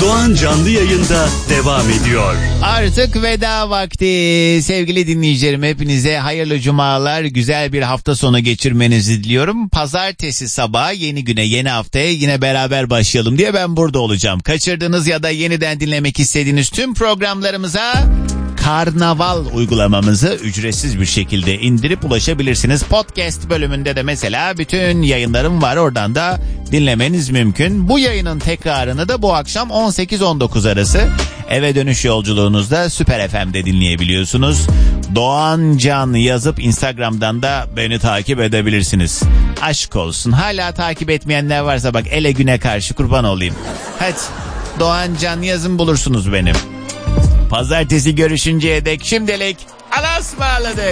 Doğan canlı yayında devam ediyor. Artık veda vakti. Sevgili dinleyicilerim, hepinize hayırlı cumalar, güzel bir hafta sonu geçirmenizi diliyorum. Pazartesi sabahı yeni güne, yeni haftaya yine beraber başlayalım diye ben burada olacağım. Kaçırdığınız ya da yeniden dinlemek istediğiniz tüm programlarımıza Karnaval uygulamamızı ücretsiz bir şekilde indirip ulaşabilirsiniz. Podcast bölümünde de mesela bütün yayınlarım var, oradan da dinlemeniz mümkün. Bu yayının tekrarını da bu akşam 18-19 arası eve dönüş yolculuğunuzda Süper FM'de dinleyebiliyorsunuz. Doğan Can yazıp Instagram'dan da beni takip edebilirsiniz. Aşk olsun, hala takip etmeyenler varsa bak, ele güne karşı kurban olayım. Hadi Doğan Can yazın, bulursunuz beni. Pazartesi görüşünceye dek şimdilik Allah'a ısmarladık.